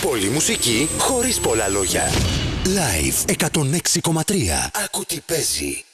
Πολλή μουσική χωρίς πολλά λόγια. Live 106,3. Άκου τι παίζει.